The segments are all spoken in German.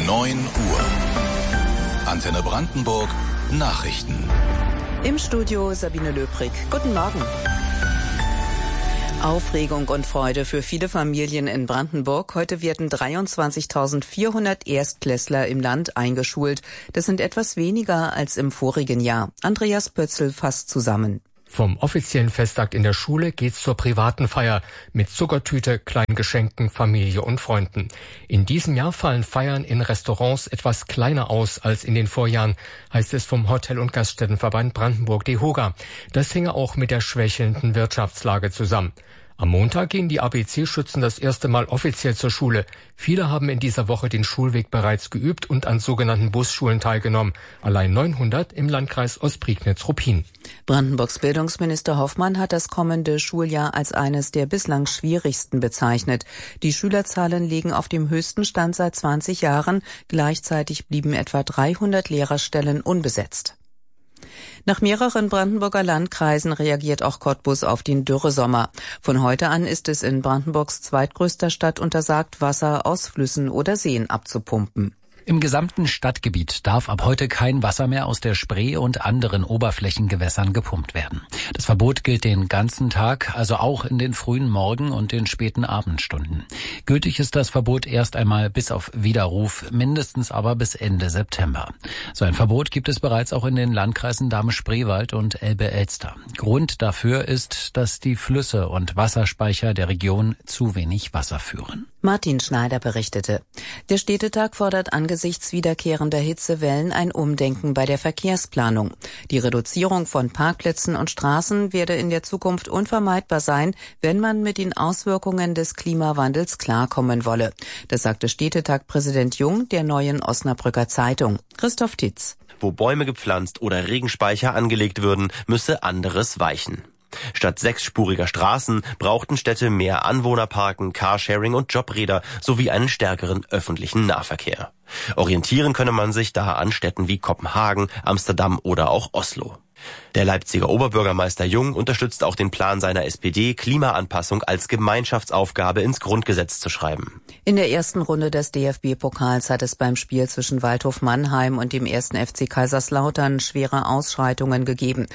9 Uhr. Antenne Brandenburg Nachrichten. Im Studio Sabine Löbrig. Guten Morgen. Aufregung und Freude für viele Familien in Brandenburg. Heute werden 23.400 Erstklässler im Land eingeschult. Das sind etwas weniger als im vorigen Jahr. Andreas Pötzl fasst zusammen. Vom offiziellen Festakt in der Schule geht's zur privaten Feier mit Zuckertüte, kleinen Geschenken, Familie und Freunden. In diesem Jahr fallen Feiern in Restaurants etwas kleiner aus als in den Vorjahren, heißt es vom Hotel- und Gaststättenverband Brandenburg DEHOGA. Das hinge auch mit der schwächelnden Wirtschaftslage zusammen. Am Montag gehen die ABC-Schützen das erste Mal offiziell zur Schule. Viele haben in dieser Woche den Schulweg bereits geübt und an sogenannten Busschulen teilgenommen. Allein 900 im Landkreis Ostprignitz-Ruppin. Brandenburgs Bildungsminister Hoffmann hat das kommende Schuljahr als eines der bislang schwierigsten bezeichnet. Die Schülerzahlen liegen auf dem höchsten Stand seit 20 Jahren. Gleichzeitig blieben etwa 300 Lehrerstellen unbesetzt. Nach mehreren Brandenburger Landkreisen reagiert auch Cottbus auf den Dürresommer. Von heute an ist es in Brandenburgs zweitgrößter Stadt untersagt, Wasser aus Flüssen oder Seen abzupumpen. Im gesamten Stadtgebiet darf ab heute kein Wasser mehr aus der Spree und anderen Oberflächengewässern gepumpt werden. Das Verbot gilt den ganzen Tag, also auch in den frühen Morgen- und den späten Abendstunden. Gültig ist das Verbot erst einmal bis auf Widerruf, mindestens aber bis Ende September. So ein Verbot gibt es bereits auch in den Landkreisen Dahme-Spreewald und Elbe-Elster. Grund dafür ist, dass die Flüsse und Wasserspeicher der Region zu wenig Wasser führen. Martin Schneider berichtete. Der Städtetag fordert angesichts wiederkehrender Hitzewellen ein Umdenken bei der Verkehrsplanung. Die Reduzierung von Parkplätzen und Straßen werde in der Zukunft unvermeidbar sein, wenn man mit den Auswirkungen des Klimawandels klarkommen wolle. Das sagte Städtetag-Präsident Jung der Neuen Osnabrücker Zeitung. Christoph Titz. Wo Bäume gepflanzt oder Regenspeicher angelegt würden, müsse anderes weichen. Statt 6-spuriger Straßen brauchten Städte mehr Anwohnerparken, Carsharing und Jobräder sowie einen stärkeren öffentlichen Nahverkehr. Orientieren könne man sich da an Städten wie Kopenhagen, Amsterdam oder auch Oslo. Der Leipziger Oberbürgermeister Jung unterstützt auch den Plan seiner SPD, Klimaanpassung als Gemeinschaftsaufgabe ins Grundgesetz zu schreiben. In der ersten Runde des DFB-Pokals hat es beim Spiel zwischen Waldhof Mannheim und dem 1. FC Kaiserslautern schwere Ausschreitungen gegeben.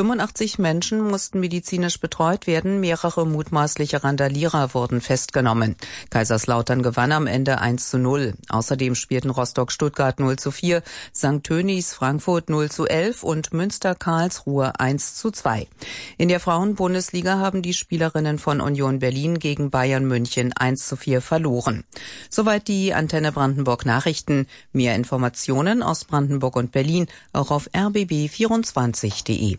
85 Menschen mussten medizinisch betreut werden, mehrere mutmaßliche Randalierer wurden festgenommen. Kaiserslautern gewann am Ende 1:0. Außerdem spielten Rostock-Stuttgart 0:4, St. Tönis Frankfurt 0:11 und Münster-Karlsruhe 1:2. In der Frauenbundesliga haben die Spielerinnen von Union Berlin gegen Bayern München 1:4 verloren. Soweit die Antenne Brandenburg Nachrichten. Mehr Informationen aus Brandenburg und Berlin auch auf rbb24.de.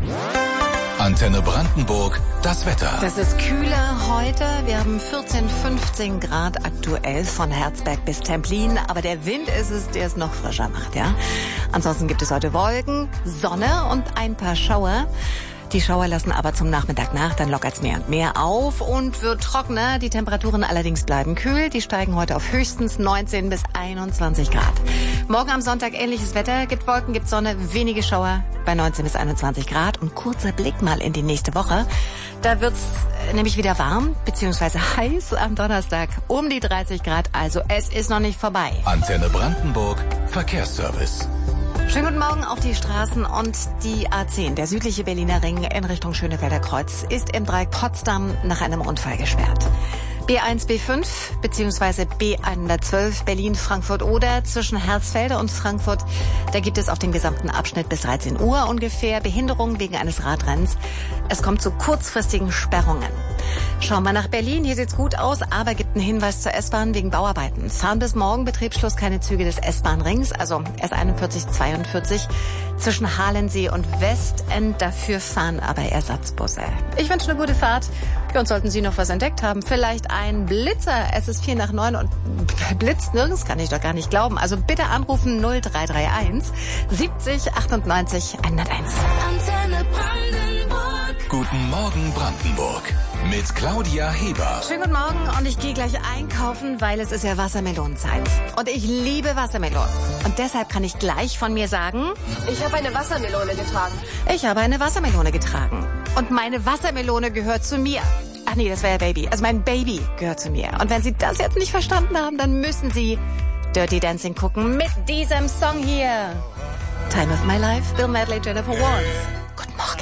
Antenne Brandenburg, das Wetter. Das ist kühler heute. Wir haben 14, 15 Grad aktuell von Herzberg bis Templin. Aber der Wind ist es, der es noch frischer macht, ja. Ansonsten gibt es heute Wolken, Sonne und ein paar Schauer. Die Schauer lassen aber zum Nachmittag nach, dann lockert's mehr und mehr auf und wird trockener. Die Temperaturen allerdings bleiben kühl. Die steigen heute auf höchstens 19 bis 21 Grad. Morgen am Sonntag ähnliches Wetter. Gibt Wolken, gibt Sonne, wenige Schauer bei 19 bis 21 Grad. Und kurzer Blick mal in die nächste Woche. Da wird's nämlich wieder warm bzw. heiß am Donnerstag um die 30 Grad. Also es ist noch nicht vorbei. Antenne Brandenburg, Verkehrsservice. Schönen guten Morgen. Auch die Straßen und die A10, der südliche Berliner Ring in Richtung Schönefelder Kreuz, ist im Dreieck Potsdam nach einem Unfall gesperrt. B1, B5 bzw. B112 Berlin-Frankfurt-Oder zwischen Hersfelde und Frankfurt. Da gibt es auf dem gesamten Abschnitt bis 13 Uhr ungefähr Behinderung wegen eines Radrenns. Es kommt zu kurzfristigen Sperrungen. Schauen wir nach Berlin. Hier sieht's gut aus, aber gibt einen Hinweis zur S-Bahn wegen Bauarbeiten. Fahren bis morgen Betriebsschluss keine Züge des S-Bahn-Rings, also S41, 42 zwischen Halensee und Westend. Dafür fahren aber Ersatzbusse. Ich wünsche eine gute Fahrt. Ja, und sollten Sie noch was entdeckt haben, vielleicht ein Blitzer. Es ist 8:45 und blitzt nirgends, kann ich doch gar nicht glauben. Also bitte anrufen 0331 70 98 101. Antenne Brandenburg. Guten Morgen Brandenburg. Mit Claudia Heber. Schönen guten Morgen und ich gehe gleich einkaufen, weil es ist ja Wassermelonenzeit. Und ich liebe Wassermelonen. Und deshalb kann ich gleich von mir sagen... Ich habe eine Wassermelone getragen. Ich habe eine Wassermelone getragen. Und meine Wassermelone gehört zu mir. Ach nee, das war ja Baby. Also mein Baby gehört zu mir. Und wenn Sie das jetzt nicht verstanden haben, dann müssen Sie Dirty Dancing gucken mit diesem Song hier. Time of My Life, Bill Medley, Jennifer Warnes.